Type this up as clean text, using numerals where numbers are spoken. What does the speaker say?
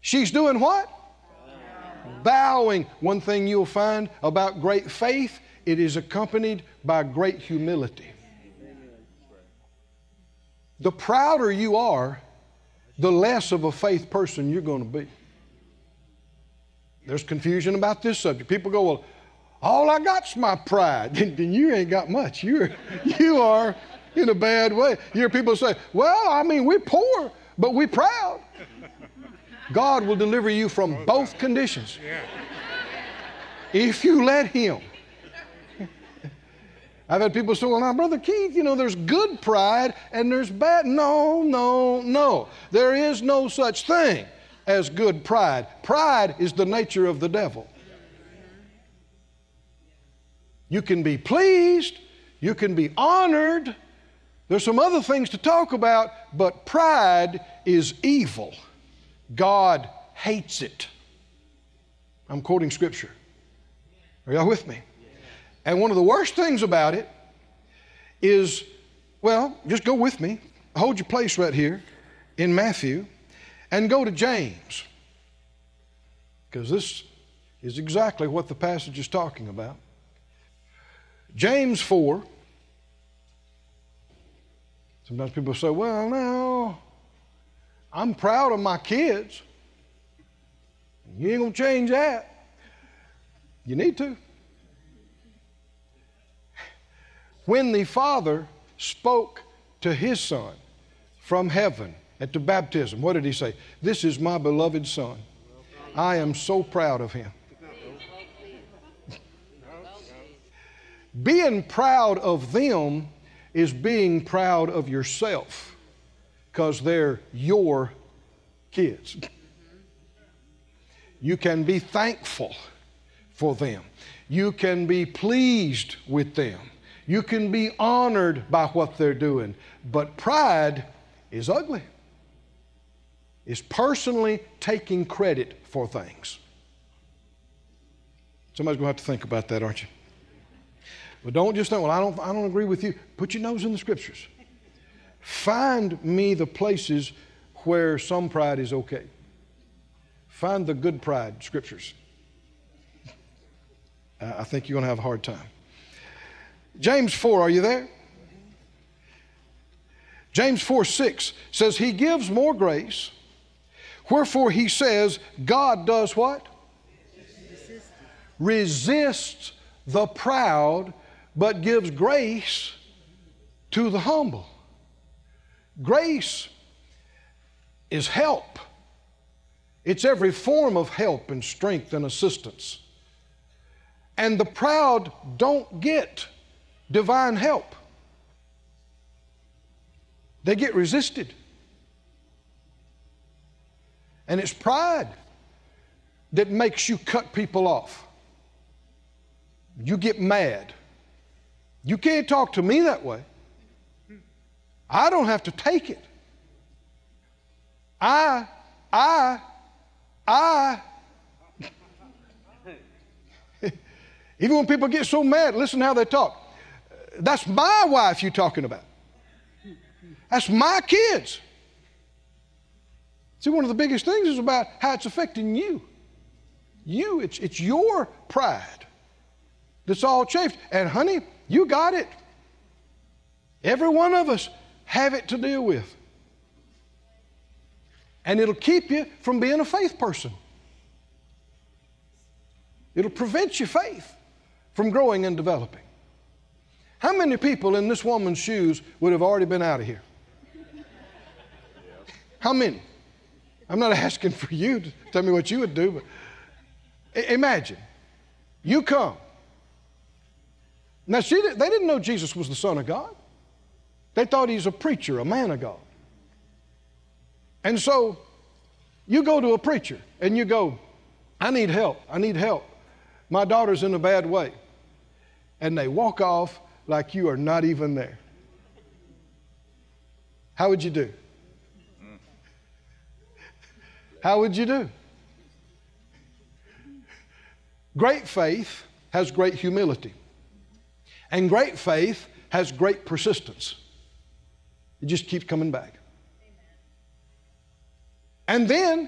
She's doing what? Bowing. One thing you'll find about great faith, it is accompanied by great humility. The prouder you are, the less of a faith person you're going to be. There's confusion about this subject. People go, well, all I got's my pride. Then you ain't got much. You are in a bad way. You hear people say, well, I mean, we're poor, but we're proud. God will deliver you from both conditions if you let Him. I've had people say, well, now, Brother Keith, there's good pride and there's bad. No. There is no such thing as good pride. Pride is the nature of the devil. You can be pleased. You can be honored. There's some other things to talk about, but pride is evil. God hates it. I'm quoting Scripture. Are y'all with me? And one of the worst things about it is, well, just go with me. Hold your place right here in Matthew and go to James. Because this is exactly what the passage is talking about. James 4. Sometimes people say, well, no, I'm proud of my kids. You ain't going to change that. You need to. When the Father spoke to His Son from heaven at the baptism, what did He say? This is my beloved Son. I am so proud of Him. Being proud of them is being proud of yourself because they're your kids. You can be thankful for them. You can be pleased with them. You can be honored by what they're doing. But pride is ugly. It's personally taking credit for things. Somebody's going to have to think about that, aren't you? But don't just think, well, I don't agree with you. Put your nose in the Scriptures. Find me the places where some pride is okay. Find the good pride Scriptures. I think you're going to have a hard time. James 4, are you there? James 4:6 says, He gives more grace. Wherefore He says, God does what? Resists the proud, but gives grace to the humble. Grace is help. It's every form of help and strength and assistance. And the proud don't get divine help. They get resisted. And it's pride that makes you cut people off. You get mad. You can't talk to me that way. I don't have to take it. Even when people get so mad, listen how they talk. That's my wife you're talking about. That's my kids. See, one of the biggest things is about how it's affecting you. It's your pride that's all chafed. And honey, you got it. Every one of us have it to deal with. And it'll keep you from being a faith person. It'll prevent your faith from growing and developing. How many people in this woman's shoes would have already been out of here? How many? I'm not asking for you to tell me what you would do, but imagine. You come. Now, they didn't know Jesus was the Son of God. They thought He's a preacher, a man of God. And so you go to a preacher and you go, I need help. I need help. My daughter's in a bad way. And they walk off like you are not even there. How would you do? How would you do? Great faith has great humility. And great faith has great persistence. It just keeps coming back. And then